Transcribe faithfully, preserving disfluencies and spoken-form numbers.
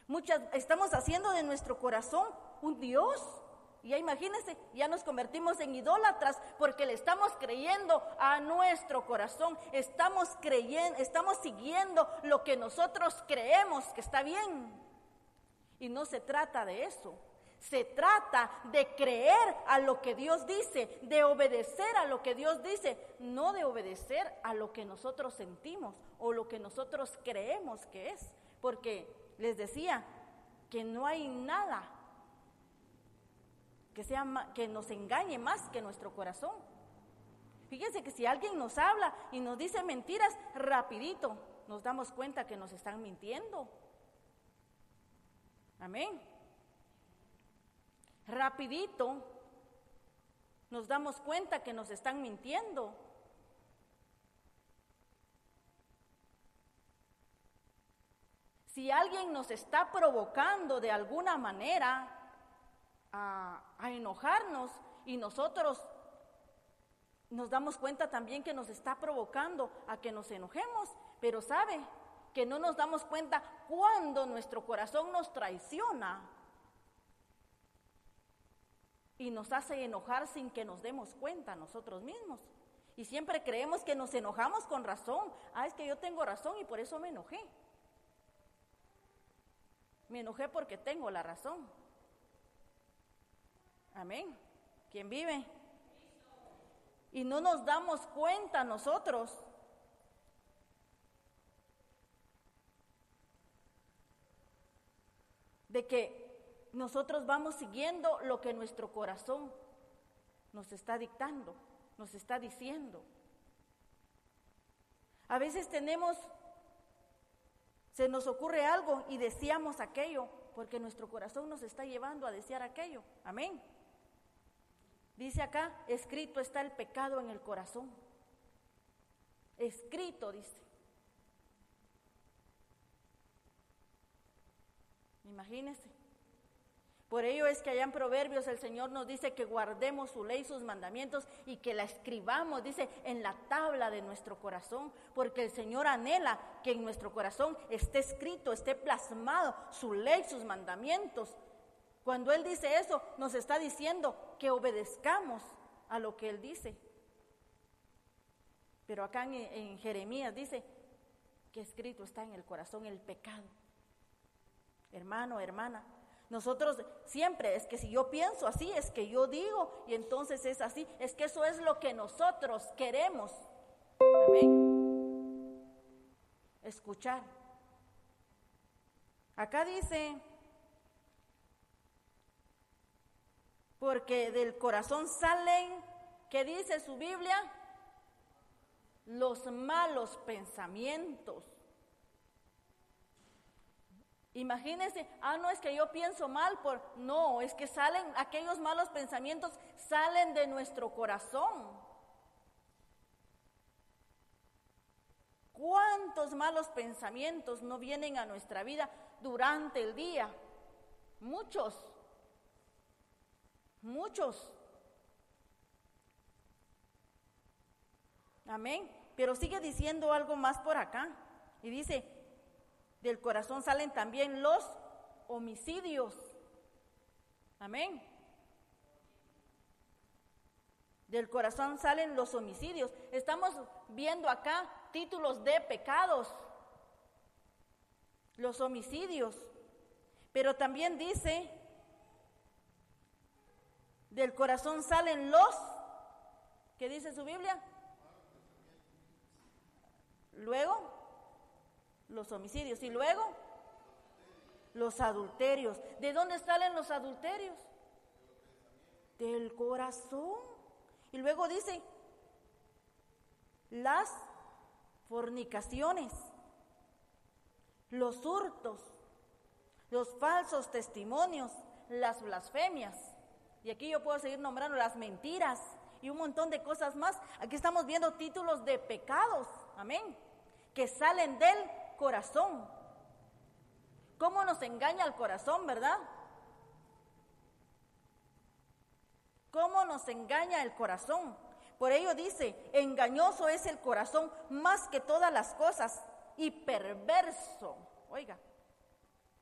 Muchas estamos haciendo de nuestro corazón un Dios. Y ya imagínense, ya nos convertimos en idólatras porque le estamos creyendo a nuestro corazón. Estamos creyendo, estamos siguiendo lo que nosotros creemos que está bien. Y no se trata de eso. Se trata de creer a lo que Dios dice, de obedecer a lo que Dios dice, no de obedecer a lo que nosotros sentimos o lo que nosotros creemos que es. Porque les decía que no hay nada que sea que nos engañe más que nuestro corazón. Fíjense que si alguien nos habla y nos dice mentiras, rapidito nos damos cuenta que nos están mintiendo. Amén. Rapidito nos damos cuenta que nos están mintiendo. Si alguien nos está provocando de alguna manera A, a enojarnos y nosotros nos damos cuenta también que nos está provocando a que nos enojemos, pero sabe que no nos damos cuenta cuando nuestro corazón nos traiciona y nos hace enojar sin que nos demos cuenta nosotros mismos. Y siempre creemos que nos enojamos con razón. Ah, es que yo tengo razón y por eso me enojé. Me enojé porque tengo la razón. Amén. ¿Quién vive? Y no nos damos cuenta nosotros de que nosotros vamos siguiendo lo que nuestro corazón nos está dictando, nos está diciendo. A veces tenemos, se nos ocurre algo y deseamos aquello, porque nuestro corazón nos está llevando a desear aquello. Amén. Dice acá, escrito está el pecado en el corazón. Escrito, dice. Imagínense. Por ello es que allá en Proverbios el Señor nos dice que guardemos su ley, sus mandamientos y que la escribamos, dice, en la tabla de nuestro corazón, porque el Señor anhela que en nuestro corazón esté escrito, esté plasmado su ley, sus mandamientos. Cuando Él dice eso, nos está diciendo que obedezcamos a lo que Él dice. Pero acá en, en Jeremías dice que escrito está en el corazón el pecado. Hermano, hermana, nosotros siempre es que si yo pienso así, es que yo digo, y entonces es así, es que eso es lo que nosotros queremos. Amén. Escuchar. Acá dice, porque del corazón salen, ¿qué dice su Biblia? Los malos pensamientos. Imagínense, ah, no es que yo pienso mal, por no, es que salen, aquellos malos pensamientos salen de nuestro corazón. ¿Cuántos malos pensamientos no vienen a nuestra vida durante el día? Muchos. Muchos. Amén. Pero sigue diciendo algo más por acá. Y dice, del corazón salen también los homicidios. Amén. Del corazón salen los homicidios. Estamos viendo acá títulos de pecados. Los homicidios. Pero también dice, del corazón salen los, ¿qué dice su Biblia? Luego, los homicidios. Y luego, los adulterios. ¿De dónde salen los adulterios? Del corazón. Y luego dice, las fornicaciones, los hurtos, los falsos testimonios, las blasfemias. Y aquí yo puedo seguir nombrando las mentiras y un montón de cosas más. Aquí estamos viendo títulos de pecados, amén, que salen del corazón. ¿Cómo nos engaña el corazón, verdad? ¿Cómo nos engaña el corazón? Por ello dice, engañoso es el corazón más que todas las cosas y perverso. Oiga,